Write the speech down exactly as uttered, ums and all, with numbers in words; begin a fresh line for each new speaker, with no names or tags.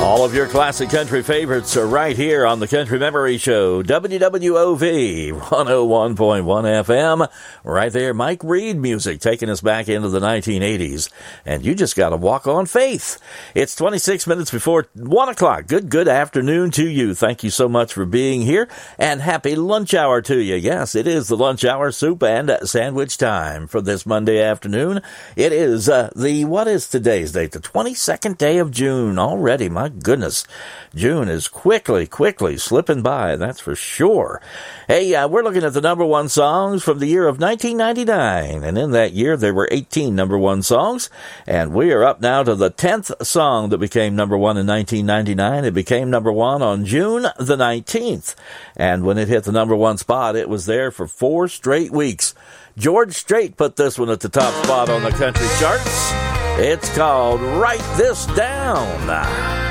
All of your classic country favorites are right here on the Country Memory Show, W W O V one oh one point one F M. Right there, Mike Reed music taking us back into the nineteen eighties. And you just got to walk on faith. It's twenty-six minutes before one o'clock. Good, good afternoon to you. Thank you so much for being here. And happy lunch hour to you. Yes, it is the lunch hour soup and sandwich time for this Monday afternoon. It is uh, the, what is today's date? The twenty-second day of June already. My goodness, June is quickly, quickly slipping by, that's for sure. Hey, uh, we're looking at the number one songs from the year of nineteen ninety-nine, and in that year there were eighteen number one songs, and we are up now to the tenth song that became number one in nineteen ninety-nine. It became number one on June the nineteenth, and when it hit the number one spot, it was there for four straight weeks. George Strait put this one at the top spot on the country charts. It's called Write This Down.